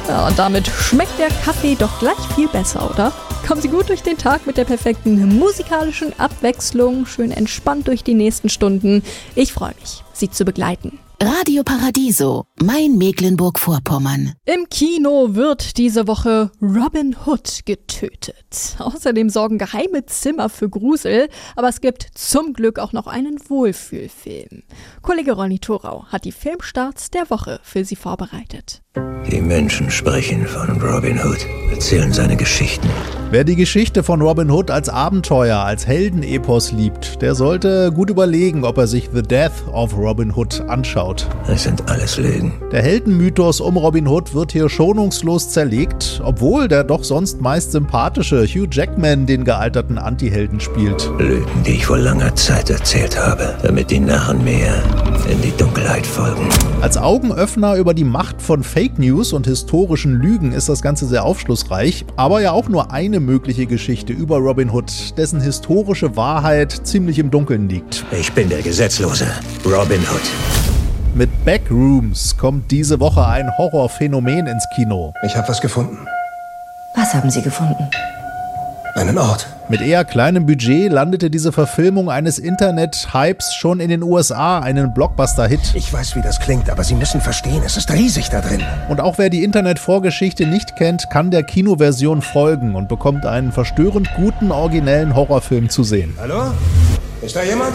Ja, und damit schmeckt der Kaffee doch gleich viel besser, oder? Kommen Sie gut durch den Tag mit der perfekten musikalischen Abwechslung, schön entspannt durch die nächsten Stunden. Ich freue mich, Sie zu begleiten. Radio Paradiso, mein Mecklenburg-Vorpommern. Im Kino wird diese Woche Robin Hood getötet. Außerdem sorgen geheime Zimmer für Grusel, aber es gibt zum Glück auch noch einen Wohlfühlfilm. Kollege Ronny Thorau hat die Filmstarts der Woche für Sie vorbereitet. Die Menschen sprechen von Robin Hood, erzählen seine Geschichten. Wer die Geschichte von Robin Hood als Abenteuer, als Heldenepos liebt, der sollte gut überlegen, ob er sich The Death of Robin Hood anschaut. Es sind alles Lügen. Der Heldenmythos um Robin Hood wird hier schonungslos zerlegt, obwohl der doch sonst meist sympathische Hugh Jackman den gealterten Antihelden spielt. Lügen, die ich vor langer Zeit erzählt habe, damit die Narren mir in die Dunkelheit folgen. Als Augenöffner über die Macht von Fake News und historischen Lügen ist das Ganze sehr aufschlussreich, aber ja auch nur eine mögliche Geschichte über Robin Hood, dessen historische Wahrheit ziemlich im Dunkeln liegt. Ich bin der Gesetzlose, Robin Hood. Mit Backrooms kommt diese Woche ein Horrorphänomen ins Kino. Ich habe was gefunden. Was haben Sie gefunden? Einen Ort. Mit eher kleinem Budget landete diese Verfilmung eines Internet-Hypes schon in den USA einen Blockbuster-Hit. Ich weiß, wie das klingt, aber Sie müssen verstehen, es ist riesig da drin. Und auch wer die Internet-Vorgeschichte nicht kennt, kann der Kinoversion folgen und bekommt einen verstörend guten, originellen Horrorfilm zu sehen. Hallo? Ist da jemand?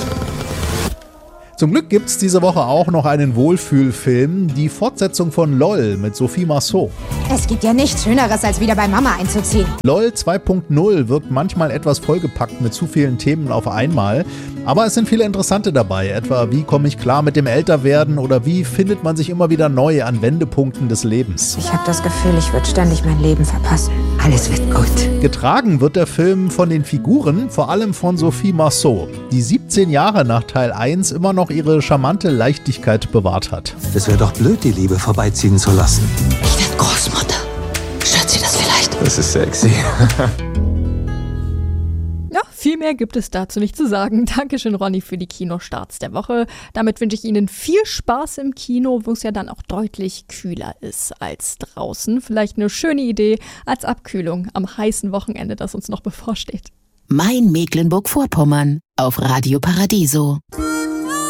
Zum Glück gibt's diese Woche auch noch einen Wohlfühlfilm, die Fortsetzung von LOL mit Sophie Marceau. Es gibt ja nichts Schöneres, als wieder bei Mama einzuziehen. LOL 2.0 wirkt manchmal etwas vollgepackt mit zu vielen Themen auf einmal, aber es sind viele interessante dabei, etwa wie komme ich klar mit dem Älterwerden oder wie findet man sich immer wieder neu an Wendepunkten des Lebens. Ich habe das Gefühl, ich würde ständig mein Leben verpassen. Alles wird gut. Getragen wird der Film von den Figuren, vor allem von Sophie Marceau, die 17 Jahre nach Teil 1 immer noch ihre charmante Leichtigkeit bewahrt hat. Es wäre doch blöd, die Liebe vorbeiziehen zu lassen. Ich werde Großmutter. Stört Sie das vielleicht? Das ist sexy. Ja, viel mehr gibt es dazu nicht zu sagen. Dankeschön, Ronny, für die Kinostarts der Woche. Damit wünsche ich Ihnen viel Spaß im Kino, wo es ja dann auch deutlich kühler ist als draußen. Vielleicht eine schöne Idee als Abkühlung am heißen Wochenende, das uns noch bevorsteht. Mein Mecklenburg-Vorpommern auf Radio Paradiso.